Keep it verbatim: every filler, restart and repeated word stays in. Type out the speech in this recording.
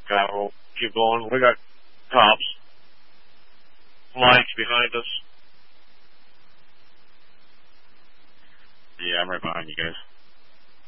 Okay, we'll keep going. We got cops, lights behind us. Yeah, I'm right behind you guys.